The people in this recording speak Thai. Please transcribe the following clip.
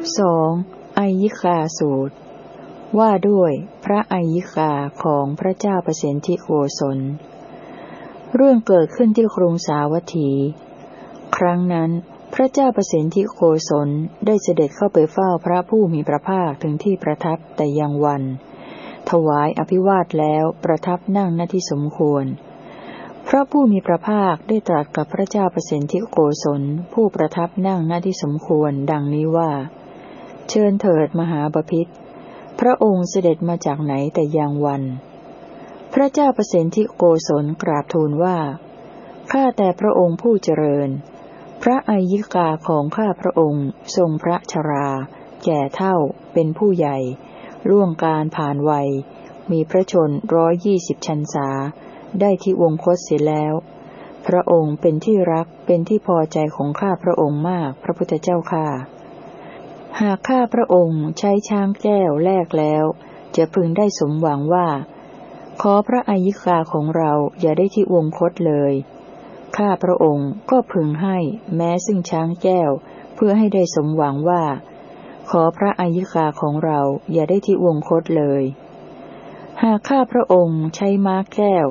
2. อัยยิกาสูตรว่าด้วยพระอัยยิกาของพระเจ้าประสิทธิโกศลเรื่องเกิดขึ้นที่กรุงสาวัตถีครั้งนั้นพระเจ้าประสิทธิโกศลได้เสด็จเข้าไปเฝ้าพระผู้มีพระภาคถึงที่ประทับแต่ยังวันถวายอภิวาทแล้วประทับนั่งณที่สมควรพระผู้มีพระภาคได้ตรัสกับพระเจ้าประสิทธิโกศลผู้ประทับนั่งณที่สมควรดังนี้ว่าเชิญเถิดมหาบพิตรพระองค์เสด็จมาจากไหนแต่ยังวันพระเจ้าประสิทธิโกศลกราบทูลว่าข้าแต่พระองค์ผู้เจริญพระอัยยิกาของข้าพระองค์ทรงพระชราแก่เฒ่าเป็นผู้ใหญ่ล่วงการผ่านวัยมีพระชน120 พรรษาได้ที่วงคตเสียแล้วพระองค์เป็นที่รักเป็นที่พอใจของข้าพระองค์มากพระพุทธเจ้าข้าหากข้าพระองค์ใช้ช้างแก้วแลกแล้วจะพึงได้สมหวังว่าขอพระอัยยิกาของเราอย่าได้ที่วงคตเลยข้าพระองค์ก็พึงให้แม้ซึ่งช้างแก้วเพื่อให้ได้สมหวังว่าขอพระอัยยิกาของเราอย่าได้ที่วงคตเลยหากข้าพระองค์ใช้ม้าแก้ว